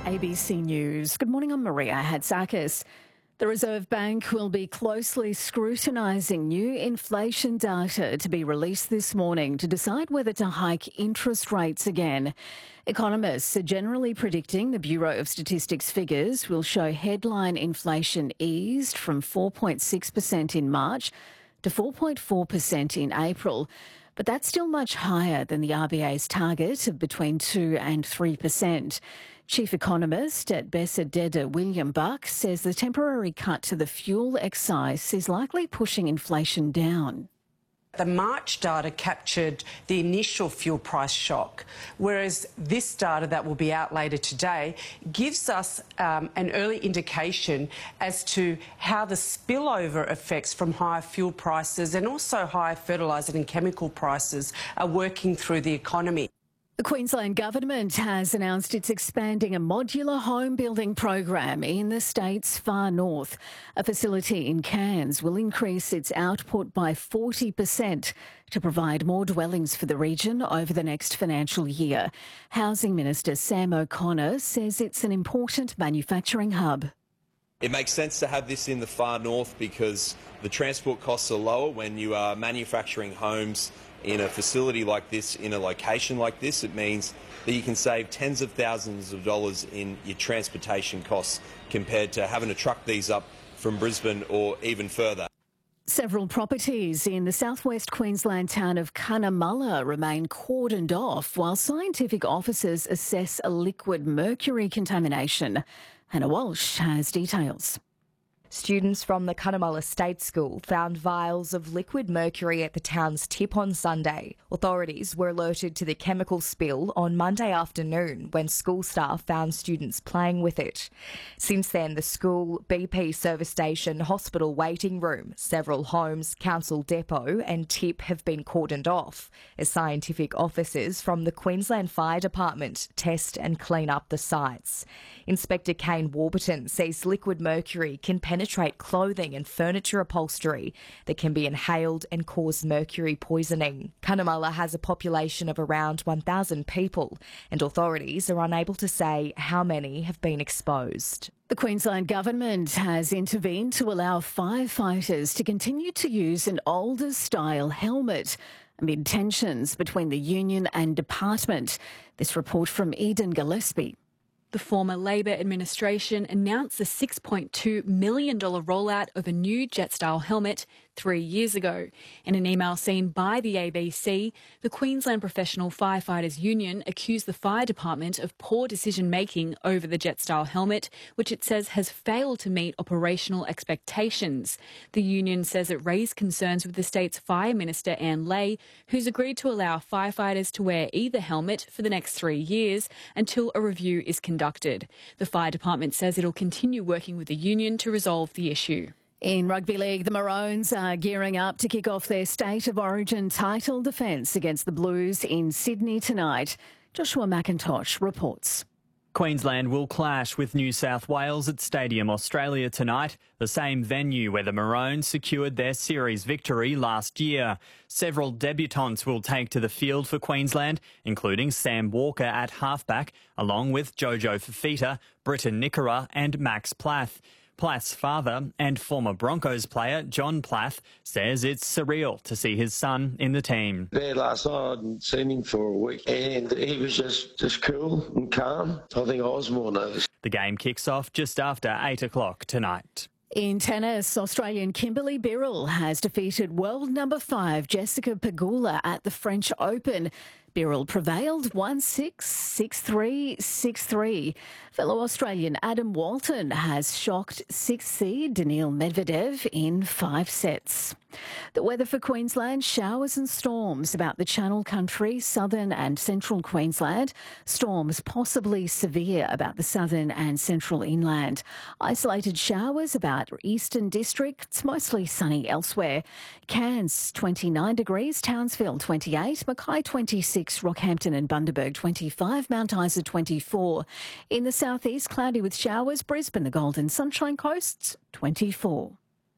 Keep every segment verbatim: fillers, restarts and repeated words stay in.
A B C News. Good morning, I'm Maria Hatzakis. The Reserve Bank will be closely scrutinising new inflation data to be released this morning to decide whether to hike interest rates again. Economists are generally predicting the Bureau of Statistics figures will show headline inflation eased from four point six percent in March to four point four percent in April. But that's still much higher than the R B A's target of between two and three percent. Chief economist at Bessededeh, William Buck, says the temporary cut to the fuel excise is likely pushing inflation down. The March data captured the initial fuel price shock, whereas this data that will be out later today gives us um, an early indication as to how the spillover effects from higher fuel prices and also higher fertiliser and chemical prices are working through the economy. The Queensland Government has announced it's expanding a modular home building program in the state's far north. A facility in Cairns will increase its output by forty percent to provide more dwellings for the region over the next financial year. Housing Minister Sam O'Connor says it's an important manufacturing hub. It makes sense to have this in the far north because the transport costs are lower when you are manufacturing homes in a facility like this, in a location like this. It means that you can save tens of thousands of dollars in your transportation costs compared to having to truck these up from Brisbane or even further. Several properties in the southwest Queensland town of Cunnamulla remain cordoned off while scientific officers assess a liquid mercury contamination. Hannah Walsh has details. Students from the Cunnamulla State School found vials of liquid mercury at the town's tip on Sunday. Authorities were alerted to the chemical spill on Monday afternoon when school staff found students playing with it. Since then, the school, B P service station, hospital waiting room, several homes, council depot and tip have been cordoned off as scientific officers from the Queensland Fire Department test and clean up the sites. Inspector Kane Warburton says liquid mercury can penetrate clothing and furniture upholstery that can be inhaled and cause mercury poisoning. Cunnamulla has a population of around one thousand people and authorities are unable to say how many have been exposed. The Queensland Government has intervened to allow firefighters to continue to use an older style helmet amid tensions between the union and department. This report from Eden Gillespie. The former Labor administration announced the six point two million dollars rollout of a new jet-style helmet three years ago. In an email seen by the A B C, the Queensland Professional Firefighters Union accused the fire department of poor decision-making over the jet-style helmet, which it says has failed to meet operational expectations. The union says it raised concerns with the state's Fire Minister, Anne Ley, who's agreed to allow firefighters to wear either helmet for the next three years until a review is conducted. The fire department says it'll continue working with the union to resolve the issue. In rugby league, the Maroons are gearing up to kick off their State of Origin title defence against the Blues in Sydney tonight. Joshua McIntosh reports. Queensland will clash with New South Wales at Stadium Australia tonight, the same venue where the Maroons secured their series victory last year. Several debutants will take to the field for Queensland, including Sam Walker at halfback, along with Jojo Fifita, Britton Nickera and Max Plath. Plath's father and former Broncos player John Plath says it's surreal to see his son in the team. There last night, I hadn't seen him for a week and he was just, just cool and calm. I think I was more nervous. The game kicks off just after eight o'clock tonight. In tennis, Australian Kimberly Birrell has defeated world number five Jessica Pegula at the French Open. Birrell prevailed one six, six three, six three. Fellow Australian Adam Walton has shocked sixth seed Daniil Medvedev in five sets. The weather for Queensland, showers and storms about the Channel Country, southern and central Queensland. Storms possibly severe about the southern and central inland. Isolated showers about eastern districts, mostly sunny elsewhere. Cairns twenty-nine degrees, Townsville twenty-eight, Mackay twenty-six, Rockhampton and Bundaberg twenty-five, Mount Isa twenty-four. In the southeast, cloudy with showers, Brisbane, the Golden Sunshine Coast twenty-four.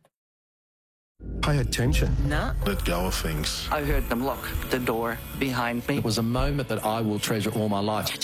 Pay attention. No. Let go of things. I heard them lock the door behind me. It was a moment that I will treasure all my life.